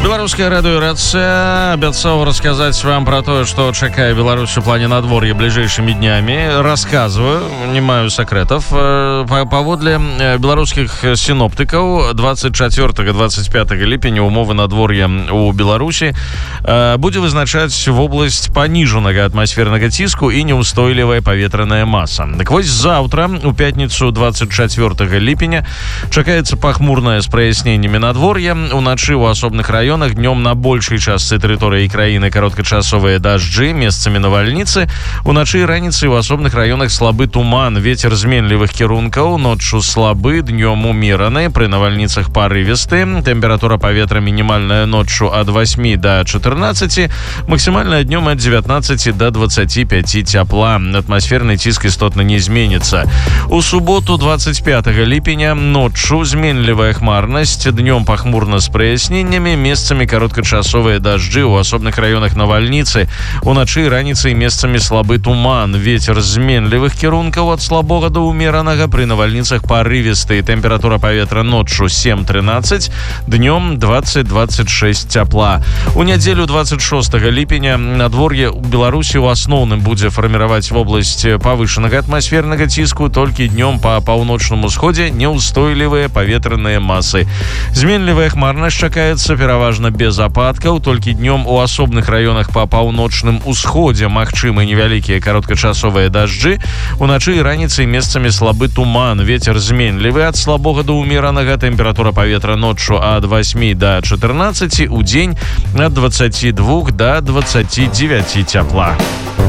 Беларуская радыёрацыя абяцаў расказаць вам пра тое, што чакае Беларусь у плане надвор'я бліжэйшымі днямі. Расказваю, не маю сакрэтаў. Паводле беларускіх сіноптыкаў 24-25 ліпеня умовы надвор'я у Беларусі будзе вызначаць вобласць паніжанага атмасфернага ціску і неўстойлівая паветраная маса. Так вось заўтра, у пятніцу 24 ліпеня, чакаецца пахмурнае з праясненнямі надвор'я. Уначы ў асобных раёнах, днём на большай частцы тэрыторыі краіны кароткачасовыя дажджы, месцамі навальніцы. Уначы і раніцай у асобных раёнах слабы туман, вецер зменлівых кірункаў, ноччу слабы, днём умераны, пры навальніцах парывісты. Тэмпература паветра мінімальная ноччу ад 8 до 14, максімальная днём ад 19 до 25 цяпла. Атмасферны ціск істотна не зменіцца. У суботу 25 ліпеня ноччу зменлівая хмарнасць, днём пахмурна з праясненнямі, месцамі кароткачасовыя дажджы, у асобных раёнах навальніцы. Уначы і раніцай месцамі слабы туман, вецер зменлівых кірункаў ад слабога да умеранага, пры навальніцах парывісты. Тэмпература паветра ноччу 7-13, днём 20-26 цяпла. У нядзелю 26 ліпеня надвор'е ў Беларусі ў асноўным будзе фарміраваць вобласць павышанага атмасфернага ціску, толькі днём па паўночным усходзе неўстойлівыя паветраныя масы. Зменлівая хмарнасць чакаецца пераважна без ападкаў, толькі днём у асобных раёнах па паўночным усходзе магчымы невялікія кароткачасовыя дажджы. Уначы і раніцай месцамі слабы туман, вецер зменлівы ад слабога да умеранага. Тэмпература паветра ноччу ад 8 до 14, удзень ад 22 до 29 цяпла.